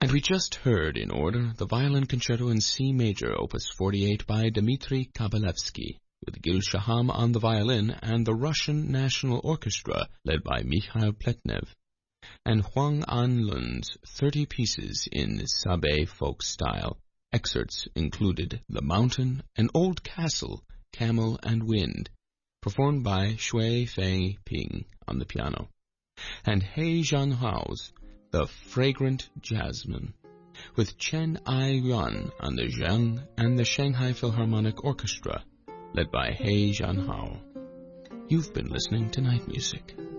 And we just heard, in order, the Violin Concerto in C major, Opus 48 by Dmitri Kabalevsky, with Gil Shaham on the violin and the Russian National Orchestra, led by Mikhail Pletnev, and Huang Anlun's 30 pieces in Sabé folk style. Excerpts included The Mountain, An Old Castle, Camel and Wind, performed by Shui Fei Ping on the piano, and He Zhanhao's The Fragrant Jasmine, with Chen Ai-yuan on the zheng and the Shanghai Philharmonic Orchestra, led by He Zhanhao. You've been listening to Night Music.